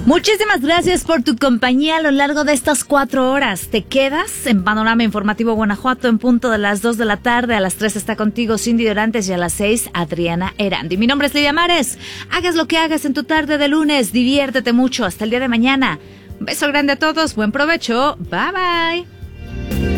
Muchísimas gracias por tu compañía a lo largo de estas 4 horas. Te quedas en Panorama Informativo Guanajuato en punto de las 2 de la tarde. A las 3 está contigo Cindy Dorantes y a las 6 Adriana Erandi. Mi nombre es Lidia Mares. Hagas lo que hagas en tu tarde de lunes. Diviértete mucho. Hasta el día de mañana. Un beso grande a todos. Buen provecho. Bye bye.